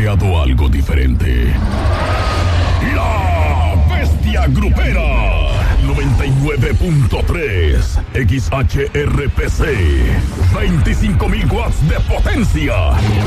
creado algo diferente. La Bestia Grupera 99.3 XHRPC, 25.000 watts de potencia.